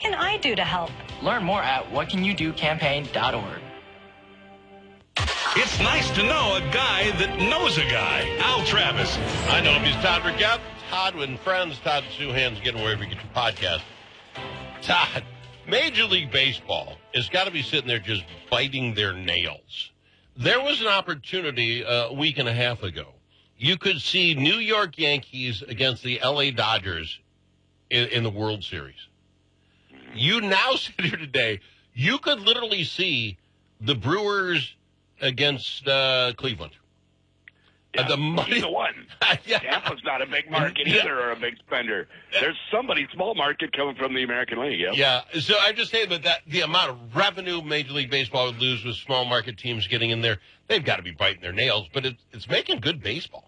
can I do to help? Learn more at whatcanyoudocampaign.org. It's nice to know a guy that knows a guy. Al Travis. I know him. He's Todd Burgett. Todd and Friends. Todd Suhan's getting wherever you get your podcast. Todd, Major League Baseball has got to be sitting there just biting their nails. There was an opportunity a week and a half ago. You could see New York Yankees against the L.A. Dodgers in the World Series. You now sit here today, you could literally see the Brewers against Cleveland. Yeah, the money, either one. Yeah. Tampa's not a big market either, or a big spender. There's somebody small market coming from the American League. Yep. Yeah, so I'm just saying that the amount of revenue Major League Baseball would lose with small market teams getting in there, they've got to be biting their nails, but it's making good baseball.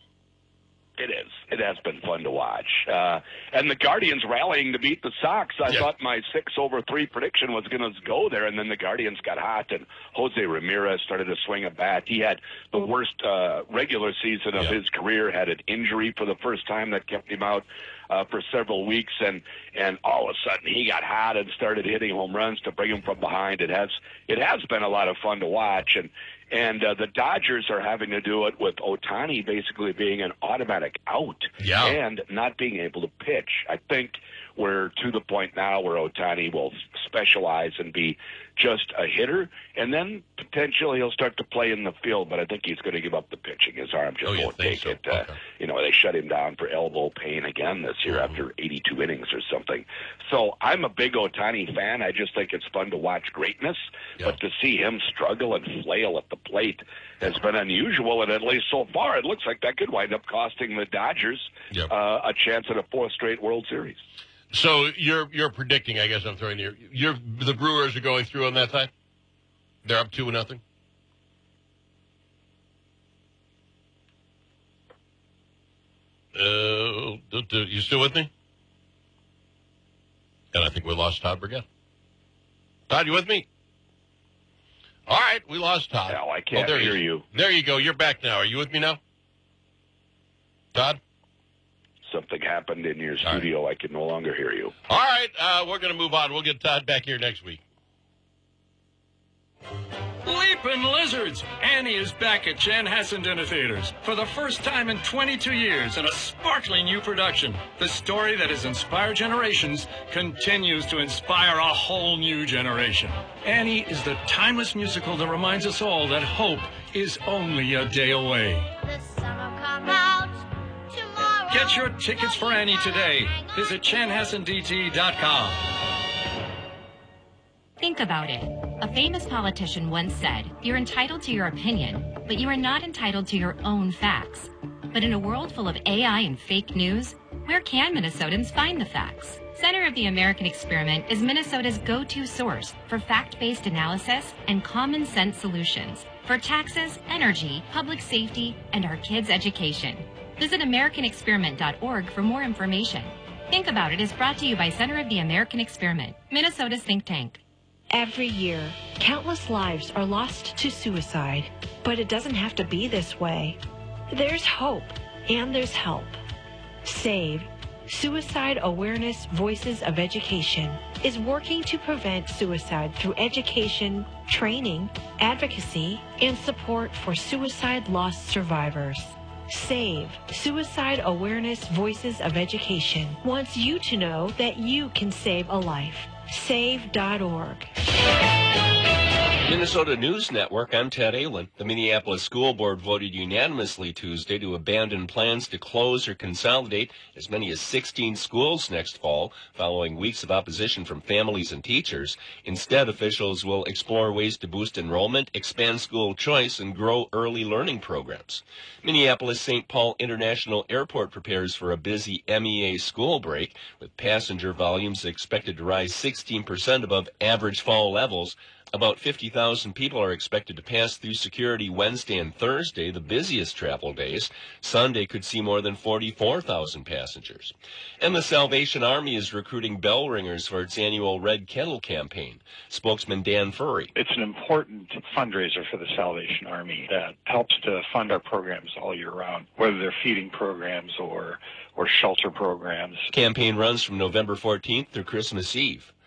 It is. It has been fun to watch. And the Guardians rallying to beat the Sox. I thought my 6-over-3 prediction was going to go there, and then the Guardians got hot, and Jose Ramirez started to swing a bat. He had the worst regular season of his career, had an injury for the first time that kept him out for several weeks, and all of a sudden he got hot and started hitting home runs to bring him from behind. It has been a lot of fun to watch, and the Dodgers are having to do it with Ohtani basically being an automatic out and not being able to pitch. I think we're to the point now where Ohtani will specialize and be just a hitter, and then potentially he'll start to play in the field, but I think he's going to give up the pitching. His arm just won't take it. Okay. They shut him down for elbow pain again this year after 82 innings or something. So I'm a big Ohtani fan. I just think it's fun to watch greatness, but to see him struggle and flail at the plate has been unusual, and at least so far it looks like that could wind up costing the Dodgers a chance at a fourth straight World Series. So you're predicting, I guess I'm throwing the Brewers are going through on that side? They're up 2-0? You still with me? And I think we lost Todd Burgett. Todd, you with me? All right, we lost Todd. No, I can't hear you. There you go. You're back now. Are you with me now? Todd? Something happened in your studio. I can no longer hear you. All right, we're going to move on. We'll get Todd back here next week. Leapin' Lizards! Annie is back at Chanhassen Dinner Theaters for the first time in 22 years in a sparkling new production. The story that has inspired generations continues to inspire a whole new generation. Annie is the timeless musical that reminds us all that hope is only a day away. The summer come out tomorrow. Get your tickets for Annie today. Visit chanhassendt.com. Think about it. A famous politician once said, "You're entitled to your opinion, but you are not entitled to your own facts." But in a world full of AI and fake news, where can Minnesotans find the facts? Center of the American Experiment is Minnesota's go-to source for fact-based analysis and common sense solutions for taxes, energy, public safety, and our kids' education. Visit AmericanExperiment.org for more information. Think About It is brought to you by Center of the American Experiment, Minnesota's think tank. Every year, countless lives are lost to suicide, but it doesn't have to be this way. There's hope, and there's help. SAVE, Suicide Awareness Voices of Education, is working to prevent suicide through education, training, advocacy, and support for suicide loss survivors. SAVE, Suicide Awareness Voices of Education, wants you to know that you can save a life. Save.org. Minnesota News Network, I'm Ted Allen. The Minneapolis School Board voted unanimously Tuesday to abandon plans to close or consolidate as many as 16 schools next fall, following weeks of opposition from families and teachers. Instead, officials will explore ways to boost enrollment, expand school choice, and grow early learning programs. Minneapolis-St. Paul International Airport prepares for a busy MEA school break, with passenger volumes expected to rise 16% above average fall levels. About 50,000 people are expected to pass through security Wednesday and Thursday, the busiest travel days. Sunday could see more than 44,000 passengers. And the Salvation Army is recruiting bell ringers for its annual Red Kettle campaign. Spokesman Dan Furry. It's an important fundraiser for the Salvation Army that helps to fund our programs all year round, whether they're feeding programs or shelter programs. Campaign runs from November 14th through Christmas Eve.